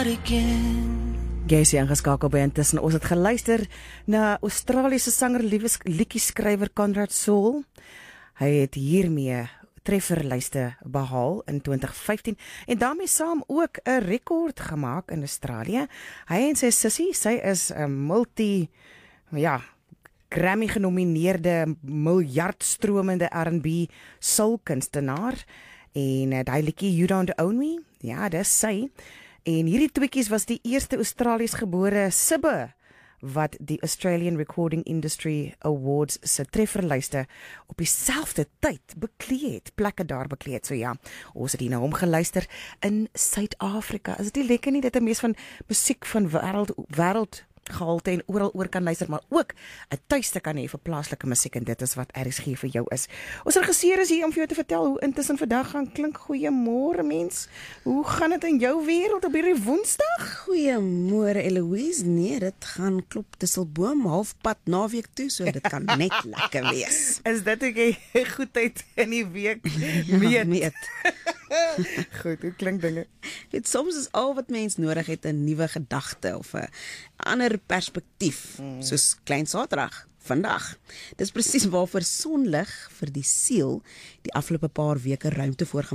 start again. Jy is ingeskakel by Intussen. Ons het geluister na Australiese sanger, liedjie-skrywer Conrad Saul. Hy het hiermee trefferlyste behaal in 2015 en daarmee saam ook 'n rekord gemaak in Australië. Hy en sy sussie, sy is 'n Grammy genomineerde miljardstromende R&B soulkunstenaar en daai liedjie You Don't Own Me, ja, dis sy. En hierdie tweekies was die eerste Australies gebore sibbe wat die Australian Recording Industry Awards se trefferlyste op dieselfde tyd bekleed het, plekke daar bekleed het. So ja, ons het hier na hom geluister in Suid-Afrika. Is dit nie lekker nie, dat 'n mens van musiek van wêreld gehalte en oral oor kan luister, maar ook 'n tuiste kan hê vir plaaslike musiek, en dit is wat RSG vir jou is. Ons regisseur is hier om vir jou te vertel hoe Intussen vandag gaan klink. Goeiemôre mens, hoe gaan dit in jou wêreld op hierdie Woensdag? Goeiemôre Eloise, nee, dit gaan klop Tisselboom halfpad naweek toe, so dit kan net lekker wees. Is dit ook jy goedheid in die week meet? Goed, hoe klink dinge? Weet, soms is al wat mens nodig het 'n nuwe gedagte of 'n ander perspektief, soos Klein Saterdag vandag. Dis presies waarvoor sonlig vir die siel die afgelope paar weke ruimte voor